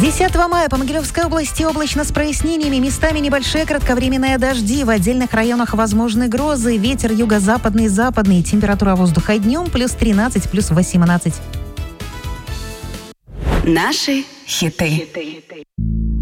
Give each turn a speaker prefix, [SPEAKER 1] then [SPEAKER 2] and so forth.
[SPEAKER 1] 10 мая по Могилевской области облачно с прояснениями, местами небольшие кратковременные дожди, в отдельных районах возможны грозы, ветер юго-западный, западный, температура воздуха днем плюс 13, плюс 18.
[SPEAKER 2] Наши хиты.